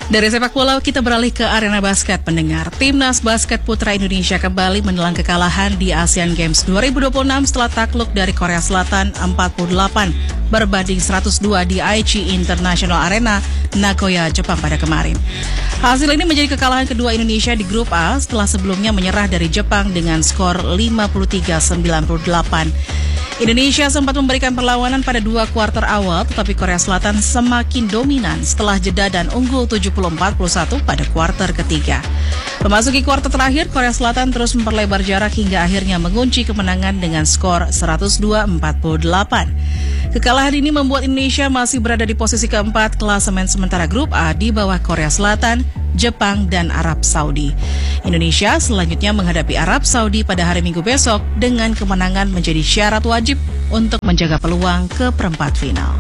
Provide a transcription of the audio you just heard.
Dari sepak bola kita beralih ke arena basket pendengar. Timnas basket putra Indonesia kembali menelan kekalahan di Asian Games 2026 setelah takluk dari Korea Selatan 48 berbanding 102 di Aichi International Arena, Nagoya, Jepang pada kemarin. Hasil ini menjadi kekalahan kedua Indonesia di grup A setelah sebelumnya menyerah dari Jepang dengan skor 53-98. Indonesia sempat memberikan perlawanan pada 2 kuarter awal, tetapi Korea Selatan semakin dominan setelah jeda dan unggul 70-41 pada kuarter ketiga. Memasuki kuarter terakhir, Korea Selatan terus memperlebar jarak hingga akhirnya mengunci kemenangan dengan skor 102-48. Kekalahan ini membuat Indonesia masih berada di posisi keempat klasemen sementara grup A di bawah Korea Selatan, Jepang, dan Arab Saudi. Indonesia selanjutnya menghadapi Arab Saudi pada hari Minggu besok dengan kemenangan menjadi syarat wajib untuk menjaga peluang ke perempat final.